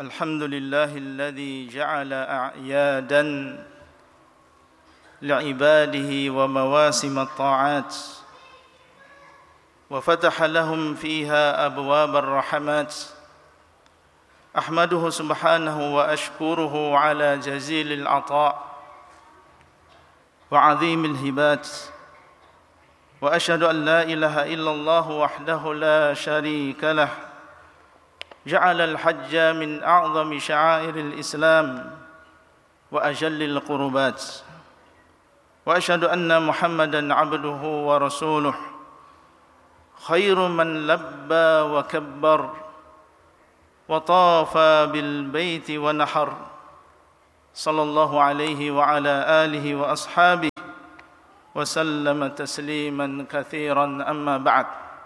الحمد لله الذي جعل أعيادا لعباده ومواسم الطاعات وفتح لهم فيها أبواب الرحمات. أحمده سبحانه وأشكره على جزيل العطاء وعظيم الهبات، وأشهد أن لا إله إلا الله وحده لا شريك له، جعل الحج من أعظم شعائر الإسلام وأجل القربات، وأشهد أن محمدا عبده ورسوله خير من لبى وكبر وطاف بالبيت ونحر، صلى الله عليه وعلى آله وأصحابه وسلم تسليما كثيرا. أما بعد،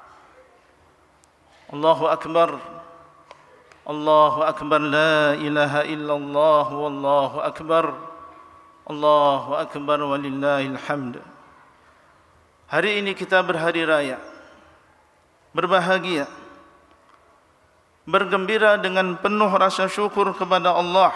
الله أكبر، الله أكبر، لا إله إلا الله، والله أكبر، الله أكبر, walillahil hamd. Hari ini kita berhari raya, berbahagia, bergembira dengan penuh rasa syukur kepada Allah,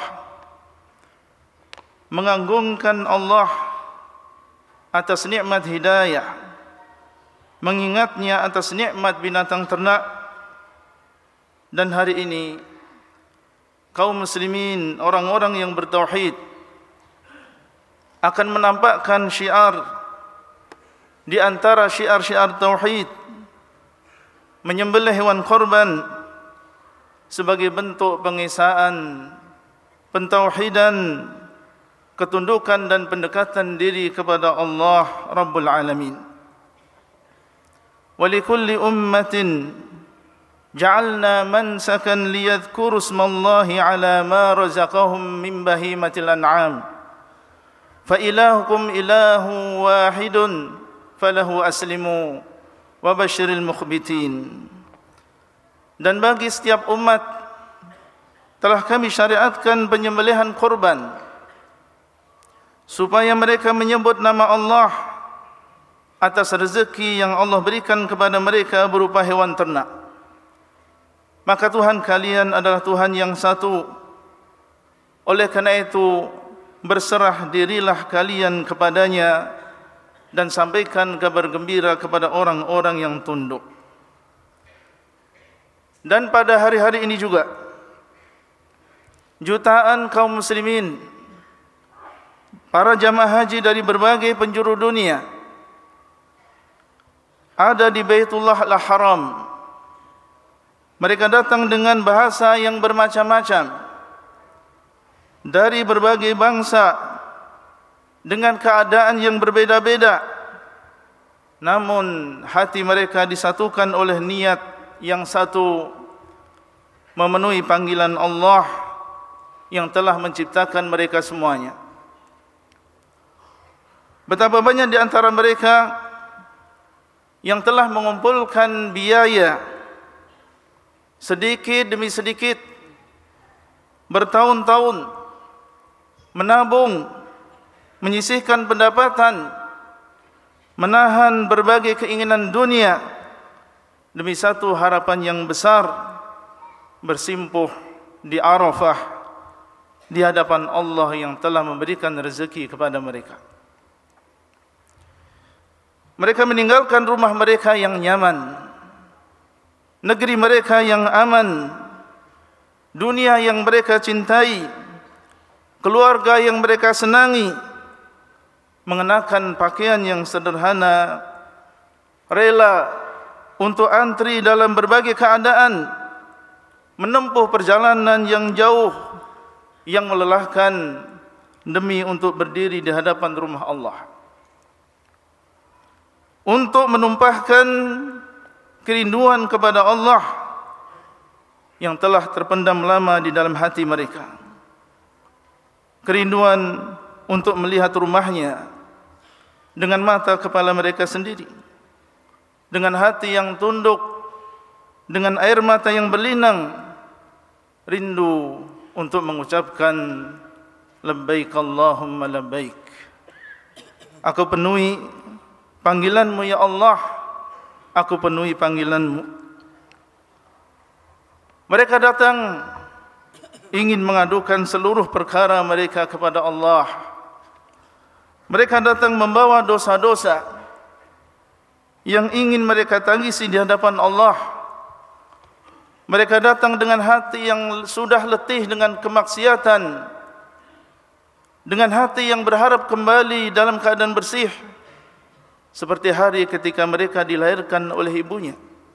mengagungkan Allah atas nikmat hidayah, mengingatnya atas nikmat binatang ternak. Dan hari ini kaum muslimin, orang-orang yang bertauhid, akan menampakkan syiar di antara syiar-syiar tauhid, menyembelih hewan korban sebagai bentuk pengesaan, pentauhidan, ketundukan dan pendekatan diri kepada Allah Rabbul Alamin. Wa likulli ummatin ja'alna mansakan liyadhkuru ismallahi ala ma razaqahum min bahimatil an'am fa ilahukum ilahu wahidun falahu aslimu wa basyiril mukhbitin. Dan bagi setiap umat telah kami syariatkan penyembelihan korban supaya mereka menyebut nama Allah atas rezeki yang Allah berikan kepada mereka berupa hewan ternak. Maka Tuhan kalian adalah Tuhan yang satu. Oleh karena itu, berserah dirilah kalian kepadanya dan sampaikan kabar gembira kepada orang-orang yang tunduk. Dan pada hari-hari ini juga, jutaan kaum muslimin, para jamaah haji dari berbagai penjuru dunia ada di Baitullah Al-Haram. Mereka datang dengan bahasa yang bermacam-macam, dari berbagai bangsa, dengan keadaan yang berbeda-beda. Namun hati mereka disatukan oleh niat yang satu, memenuhi panggilan Allah yang telah menciptakan mereka semuanya. Betapa banyak di antara mereka yang telah mengumpulkan biaya sedikit demi sedikit, bertahun-tahun, menabung, menyisihkan pendapatan, menahan berbagai keinginan dunia demi satu harapan yang besar, bersimpuh di Arafah di hadapan Allah yang telah memberikan rezeki kepada mereka. Mereka meninggalkan rumah mereka yang nyaman, negeri mereka yang aman, dunia yang mereka cintai, keluarga yang mereka senangi, mengenakan pakaian yang sederhana, rela untuk antri dalam berbagai keadaan, menempuh perjalanan yang jauh, yang melelahkan, demi untuk berdiri di hadapan rumah Allah, untuk menumpahkan kerinduan kepada Allah yang telah terpendam lama di dalam hati mereka. Kerinduan untuk melihat rumahnya dengan mata kepala mereka sendiri, dengan hati yang tunduk, dengan air mata yang berlinang, rindu untuk mengucapkan labbaik Allahumma labbaik. Aku penuhi panggilan-Mu ya Allah, aku penuhi panggilan-Mu. Mereka datang ingin mengadukan seluruh perkara mereka kepada Allah. Mereka datang membawa dosa-dosa yang ingin mereka tangisi di hadapan Allah. Mereka datang dengan hati yang sudah letih dengan kemaksiatan, dengan hati yang berharap kembali dalam keadaan bersih, seperti hari ketika mereka dilahirkan oleh ibunya.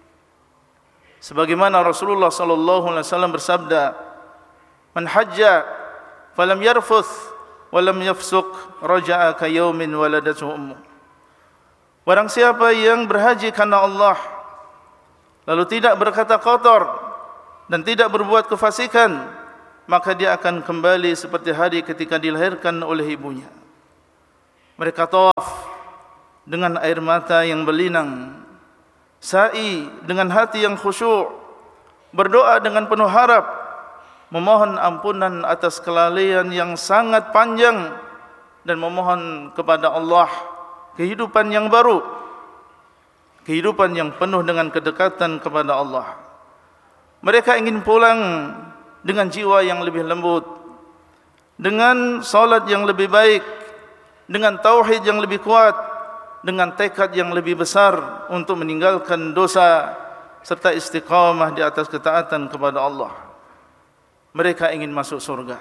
Sebagaimana Rasulullah sallallahu alaihi wasallam bersabda, "Man hajja falam yarfuth walam yafsuq raja'a ka yaumin waladatuhu ummu." Barang siapa yang berhaji karena Allah, lalu tidak berkata kotor dan tidak berbuat kefasikan, maka dia akan kembali seperti hari ketika dilahirkan oleh ibunya. Mereka tawaf dengan air mata yang berlinang, sa'i dengan hati yang khusyuk, berdoa dengan penuh harap, memohon ampunan atas kelalaian yang sangat panjang, dan memohon kepada Allah kehidupan yang baru, kehidupan yang penuh dengan kedekatan kepada Allah. Mereka ingin pulang dengan jiwa yang lebih lembut, dengan salat yang lebih baik, dengan tauhid yang lebih kuat, dengan tekad yang lebih besar untuk meninggalkan dosa serta istiqamah di atas ketaatan kepada Allah. Mereka ingin masuk surga.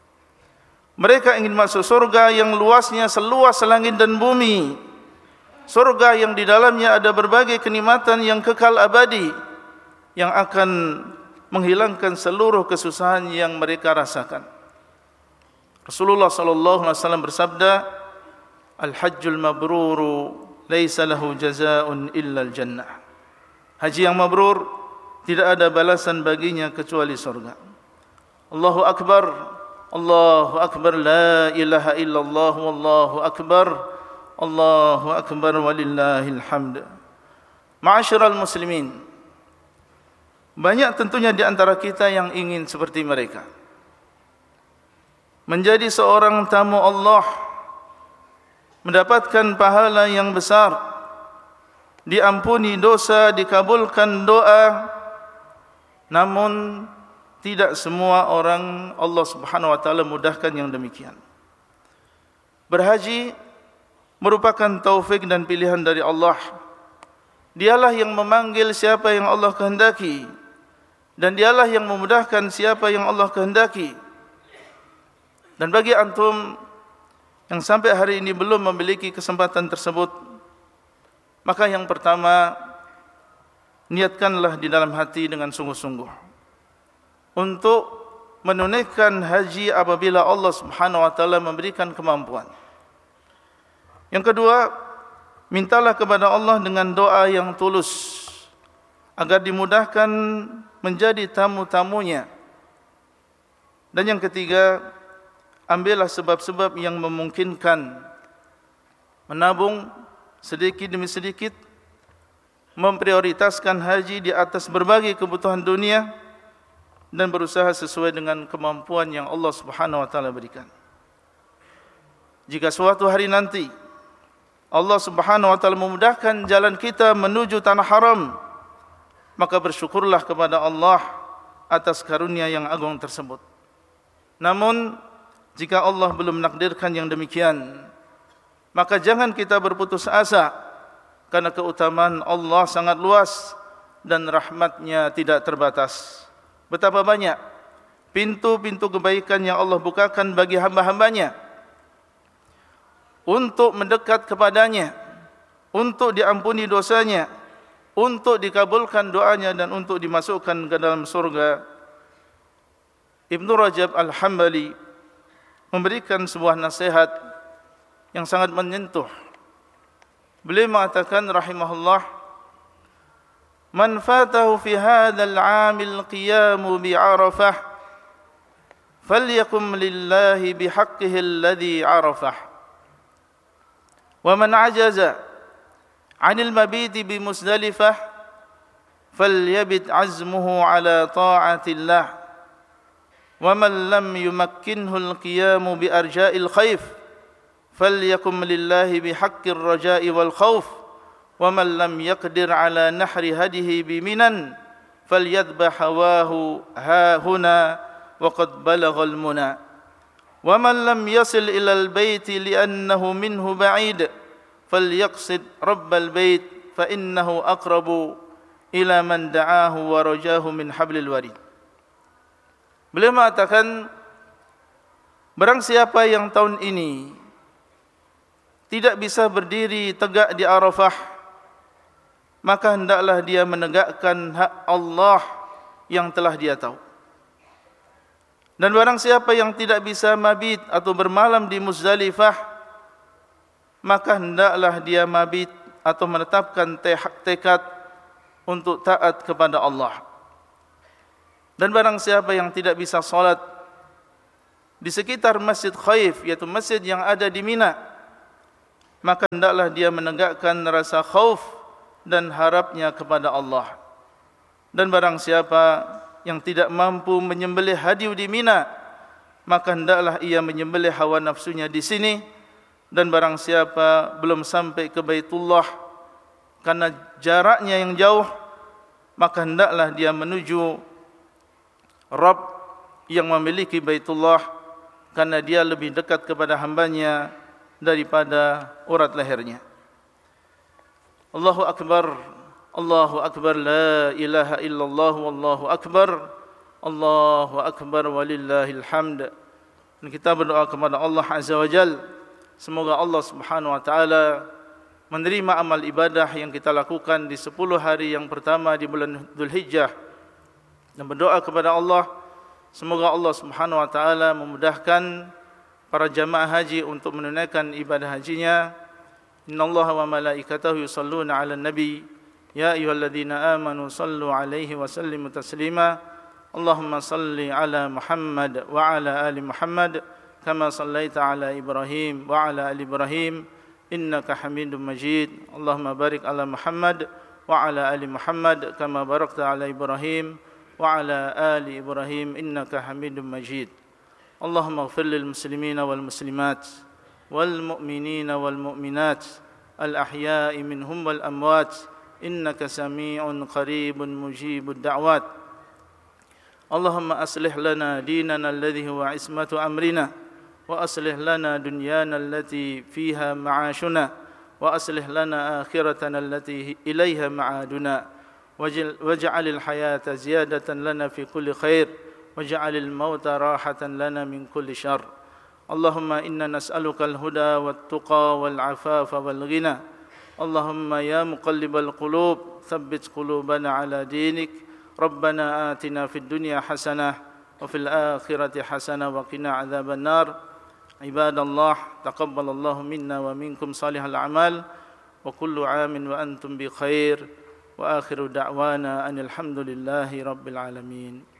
Mereka ingin masuk surga yang luasnya seluas langit dan bumi. Surga yang di dalamnya ada berbagai kenikmatan yang kekal abadi, yang akan menghilangkan seluruh kesusahan yang mereka rasakan. Rasulullah sallallahu alaihi wasallam bersabda, "Al-hajjul mabruru laisa lahu jazaa'un illa al-jannah." Haji yang mabrur tidak ada balasan baginya kecuali surga. Allahu akbar, Allahu akbar, la ilaha illallah, wallahu akbar, Allahu akbar, walillahil hamd. Ma'asyiral muslimin, banyak tentunya di antara kita yang ingin seperti mereka, menjadi seorang tamu Allah, mendapatkan pahala yang besar, diampuni dosa, dikabulkan doa. Namun tidak semua orang Allah Subhanahu wa taala mudahkan yang demikian. Berhaji merupakan taufik dan pilihan dari Allah. Dialah yang memanggil siapa yang Allah kehendaki, dan dialah yang memudahkan siapa yang Allah kehendaki. Dan bagi antum yang sampai hari ini belum memiliki kesempatan tersebut, maka yang pertama, niatkanlah di dalam hati dengan sungguh-sungguh untuk menunaikan haji apabila Allah Subhanahu wa taala memberikan kemampuan. Yang kedua, mintalah kepada Allah dengan doa yang tulus agar dimudahkan menjadi tamu-tamunya. Dan yang ketiga, ambillah sebab-sebab yang memungkinkan, menabung sedikit demi sedikit, memprioritaskan haji di atas berbagai kebutuhan dunia, dan berusaha sesuai dengan kemampuan yang Allah Subhanahu wa taala berikan. Jika suatu hari nanti Allah Subhanahu wa taala memudahkan jalan kita menuju tanah haram, maka bersyukurlah kepada Allah atas karunia yang agung tersebut. Namun jika Allah belum menakdirkan yang demikian, maka jangan kita berputus asa, karena keutamaan Allah sangat luas dan rahmat-Nya tidak terbatas. Betapa banyak pintu-pintu kebaikan yang Allah bukakan bagi hamba-hambanya untuk mendekat kepadanya, untuk diampuni dosanya, untuk dikabulkan doanya, dan untuk dimasukkan ke dalam surga. Ibnu Rajab Al-Hambali memberikan sebuah nasihat yang sangat menyentuh. Beliau mengatakan rahimahullah, "Man fatahu fi hadzal 'amil qiyamu bi 'Arafah, falyakum lillahi bihaqqihi alladhi 'arafah. Wa man 'ajaza 'anil mabiti bi Muzdalifah, falyabit 'azmuhu 'ala ta'atillah. Wa man lam yumakkinhu al-qiyamu bi arja'il khayf, falyakum lillahi bihaqqir raja'i wal khawf. Wa man lam yaqdir 'ala nahri hadihi bi Minan, falyadbah hawahu ha huna وقد بلغ المنى ومن لم يصل إلى البيت لأنه منه بعيد فليقصد رب البيت فإنه أقرب إلى من دعاه ورجاه من حبل الوريد. Beliau mengatakan, barang siapa yang tahun ini tidak bisa berdiri tegak di Arafah, maka hendaklah dia menegakkan hak Allah yang telah dia tahu. Dan barang siapa yang tidak bisa mabit atau bermalam di Muzdalifah, maka hendaklah dia mabit atau menetapkan tekad untuk taat kepada Allah. Dan barang siapa yang tidak bisa salat di sekitar Masjid Khaif, yaitu masjid yang ada di Mina, maka hendaklah dia menegakkan rasa khauf dan harapnya kepada Allah. Dan barang siapa yang tidak mampu menyembelih hadiu di Mina, maka hendaklah ia menyembelih hawa nafsunya di sini. Dan barang siapa belum sampai ke Baitullah karena jaraknya yang jauh, maka hendaklah dia menuju Rabb yang memiliki Baitullah, karena dia lebih dekat kepada hambanya daripada urat lehernya. Allahu Akbar, Allahu Akbar, la ilaha illallah, wallahu akbar, Allahu Akbar, walillahil hamd. Dan kita berdoa kepada Allah Azza wa Jal, semoga Allah Subhanahu wa taala menerima amal ibadah yang kita lakukan di 10 hari yang pertama di bulan Dzulhijjah, dan berdoa kepada Allah semoga Allah Subhanahu wa taala memudahkan para jamaah haji untuk menunaikan ibadah hajinya. Innallaha wa malaikatahu yusalluna 'alan nabi ya ayyuhalladzina amanu sallu 'alaihi wa sallimu taslima. Allahumma salli 'ala Muhammad wa 'ala ali Muhammad kama sallaita 'ala Ibrahim wa 'ala ali Ibrahim innaka Hamidum Majid. Allahumma barik 'ala Muhammad wa 'ala ali Muhammad kama barakta 'ala Ibrahim wa 'ala ali Ibrahim innaka Hamidum Majid. اللهم اغفر للمسلمين والمسلمات والمؤمنين والمؤمنات الأحياء منهم والأموات إنك سميع قريب مجيب الدعوات. اللهم أصلح لنا ديننا الذي هو عصمة أمرنا وأصلح لنا دنيانا التي فيها معاشنا وأصلح لنا آخرتنا التي إليها معادنا واجعل الحياة زيادة لنا في كل خير واجعل الموت راحة لنا من كل شر. اللهم إنا نسألك الهدى والتقى والعفاف والغنى. اللهم يا مقلب القلوب ثبت قلوبنا على دينك. ربنا آتنا في الدنيا حسنة وفي الآخرة حسنة وقنا عذاب النار. عباد الله، تقبل الله منا ومنكم صالح الأعمال وكل عام وأنتم بخير وآخر دعوانا أن الحمد لله رب العالمين.